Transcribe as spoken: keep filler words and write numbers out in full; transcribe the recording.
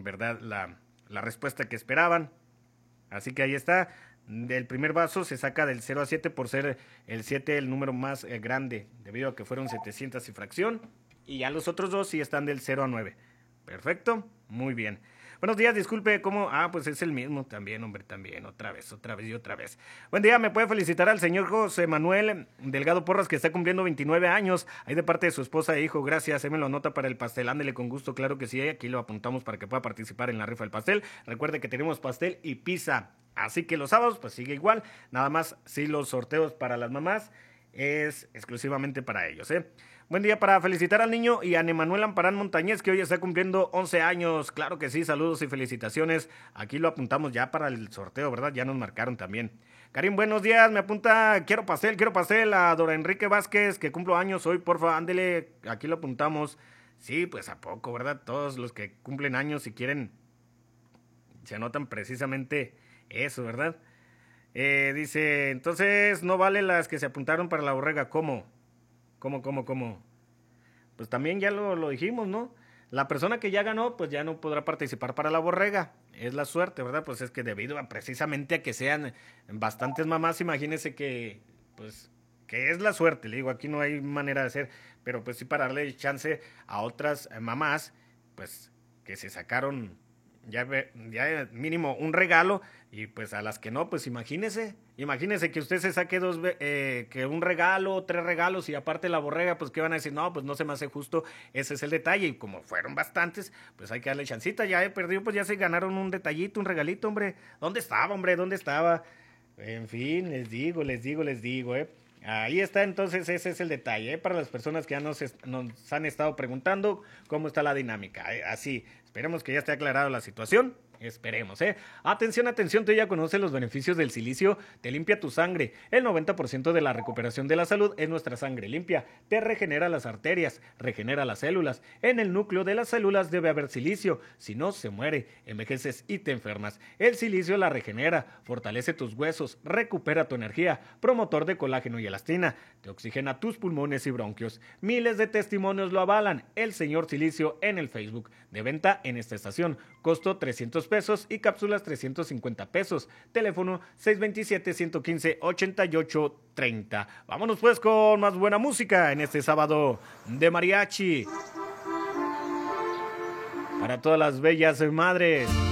en verdad, la, la respuesta que esperaban. Así que ahí está. Del primer vaso se saca del cero a siete por ser el siete el número más eh, grande, debido a que fueron setecientos y fracción. Y ya los otros dos sí están del cero a nueve. Perfecto, muy bien. Buenos días, disculpe, ¿cómo? Ah, pues es el mismo también, hombre, también, otra vez, otra vez y otra vez. Buen día, ¿me puede felicitar al señor José Manuel Delgado Porras, que está cumpliendo veintinueve años? Ahí de parte de su esposa e hijo, gracias, él me lo anota para el pastel, ándele con gusto, claro que sí, aquí lo apuntamos para que pueda participar en la rifa del pastel. Recuerde que tenemos pastel y pizza, así que los sábados, pues sigue igual, nada más, sí, los sorteos para las mamás es exclusivamente para ellos, ¿eh? Buen día para felicitar al niño y a Nemanuel Amparán Montañez, que hoy está cumpliendo once años. Claro que sí, saludos y felicitaciones. Aquí lo apuntamos ya para el sorteo, ¿verdad? Ya nos marcaron también. Karim, buenos días. Me apunta, quiero pastel, quiero pastel a Dora Enrique Vázquez, que cumplo años hoy, porfa, ándele. Aquí lo apuntamos. Sí, pues a poco, ¿verdad? Todos los que cumplen años, si quieren, se anotan precisamente eso, ¿verdad? Eh, dice, entonces no vale las que se apuntaron para la borrega, ¿cómo? ¿Cómo, cómo, cómo? Pues también ya lo, lo dijimos, ¿no? La persona que ya ganó, pues ya no podrá participar para la borrega. Es la suerte, ¿verdad? Pues es que debido a precisamente a que sean bastantes mamás, imagínense que, pues, que es la suerte. Le digo, aquí no hay manera de hacer, pero pues sí para darle chance a otras mamás, pues, que se sacaron ya, ya mínimo un regalo, y pues a las que no, pues imagínese, imagínese que usted se saque dos, eh, que un regalo, tres regalos y aparte la borrega, pues que van a decir, no, pues no se me hace justo, ese es el detalle, y como fueron bastantes, pues hay que darle chancita, ya he perdido, pues ya se ganaron un detallito, un regalito, hombre, ¿dónde estaba, hombre? ¿Dónde estaba? En fin, les digo, les digo, les digo, eh. Ahí está, entonces ese es el detalle, ¿eh? Para las personas que ya nos, nos han estado preguntando cómo está la dinámica, ¿eh? Así, esperemos que ya esté aclarada la situación. Esperemos, ¿eh? Atención, atención, tú ya conoces los beneficios del silicio, te limpia tu sangre. El noventa por ciento de la recuperación de la salud es nuestra sangre limpia. Te regenera las arterias, regenera las células. En el núcleo de las células debe haber silicio, si no se muere, envejeces y te enfermas. El silicio la regenera, fortalece tus huesos, recupera tu energía, promotor de colágeno y elastina, te oxigena tus pulmones y bronquios. Miles de testimonios lo avalan. El señor Silicio en el Facebook. De venta en esta estación. Costo trescientos pesos y cápsulas trescientos cincuenta pesos. Teléfono seis dos siete, uno uno cinco, ocho ocho tres cero. Vámonos pues con más buena música en este sábado de mariachi. Para todas las bellas madres.